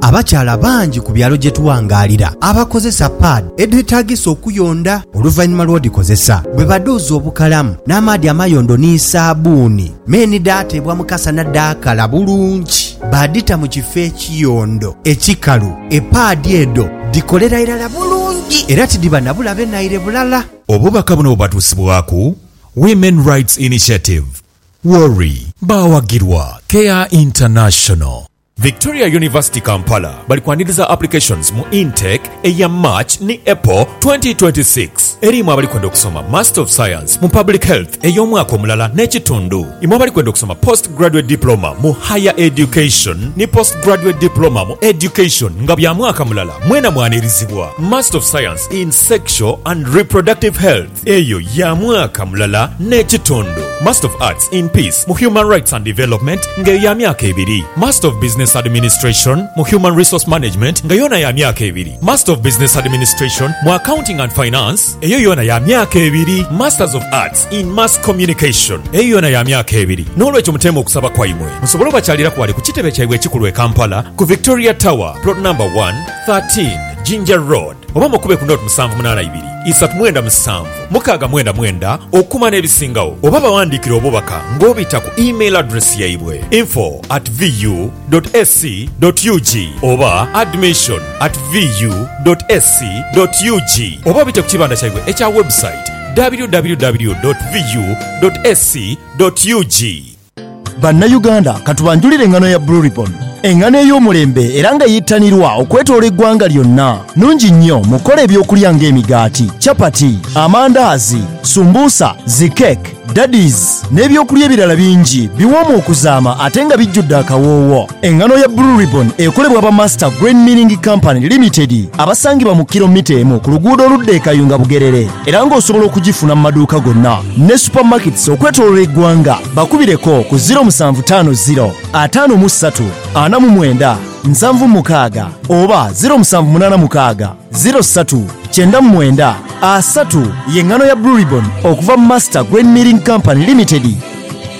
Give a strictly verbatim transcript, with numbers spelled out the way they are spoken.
abakyala bangi ku byalo gye tuwangaalira abakozesa pad edwetaagisa okuyonda oluvannyuma lw'odikozesa bwe badooza obukalamu n'amaadi amayondo n'isaabuuni meeni daatebwa mukasa naddaakala bulungi badita mu kifo ekiyondo ekikalu epaadi edo dikolera irala bulungi era tidiba nabulabe naire bulala. Obubaka buno bwatuusibwaku Women Rights Initiative, Worry, bawagirwa Care International. Victoria University Kampala balikwaniriza applications mu intake eya March ni April twenty twenty-six. Erimu abalikwenda okusoma Master of Science mu Public Health ey'omwaka omulala n'ekitundu. Imu abalikwenda okusoma Postgraduate Diploma mu Higher Education ni Postgraduate Diploma mu Education nga bya mwaka mulala mwena mwanirizibwa. Master of Science in Sexual and Reproductive Health eyo ya mwaka mulala n'ekitundu. Master of Arts in Peace mu Human Rights and Development nga ya myaka ebiri. Master of Business Administration mu Human Resource Management nga yona ya myaka ebiri. Master of Business Administration mu Accounting and Finance eyo yona ya myaka ebiri. Masters of Arts in Mass Communication eyo yona ya myaka ebiri. N'olwekyo mutema okusaba kwaimwe musobole bakyalira ku wali ku kitebe kyabwe ekikulu e Kampala ku Victoria Tower plot number one thirteen Ginger Road oba mukube ku note musanvu munana ibiri isatu mwenda musanvu mukaga mwenda mwenda okuma n'ebisingawo oba bawandiikira obubaka ng'obita ku email address yaibwe info at vu dot s c dot u g oba admission at vu dot s c dot u g oba bite ku kibanda kyaibwe ekya website w w w dot vu dot s c dot u g. Bannayuganda katubanjulire engano ya Blue Ribbon, engano ey'omulembe era nga yittanirwa okwetoola eggwanga lyonna. Nungi nnyo mukola ebyokulya ng'emigaati, chapati, amandaazi, sumbuusa, zikeke, daddies n'ebyokulya ebirala bingi biwoomu okuzaama ate nga bijjudde akawoowo. Engano ya Blue Ribbon ekolebwa ba Master Grain Milling Company Limited abasangibwa mu kilomita emu ku luguudo oludda e Kayunga Bugerere era ng'osobola okugifuna mu maduuka gonna ne supermarkets okwetoolola eggwanga. Bakubireko ku zero seven five zero ataano mu ssatu ana mu mwenda nsanvu mukaaga oba zero seven eight mukaaga zero three kyenda mu mwenda asatu. Y'engano ya Blue Ribbon okuva Master Grain Milling Company Limited